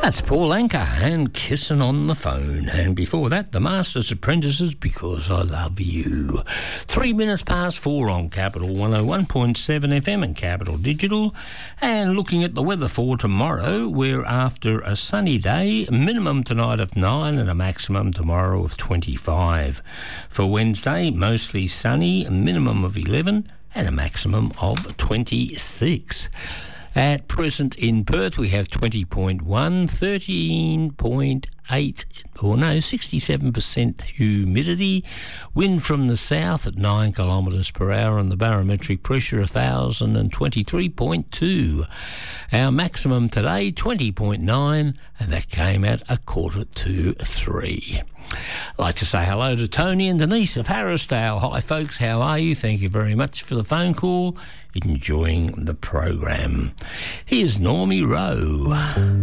That's Paul Anka and Kissing on the Phone. And before that, The Master's Apprentices, Because I Love You. 3 minutes past 4 on Capital 101.7 FM and Capital Digital. And looking at the weather for tomorrow, we're after a sunny day, minimum tonight of 9 and a maximum tomorrow of 25. For Wednesday, mostly sunny, a minimum of 11 and a maximum of 26. At present in Perth, we have 20.1, 67% humidity, wind from the south at 9 kilometres per hour, and the barometric pressure 1,023.2. Our maximum today, 20.9, and that came at 2:45. I'd like to say hello to Tony and Denise of Harrisdale. Hi, folks, how are you? Thank you very much for the phone call. Enjoying the program. Here's Normie Rowe.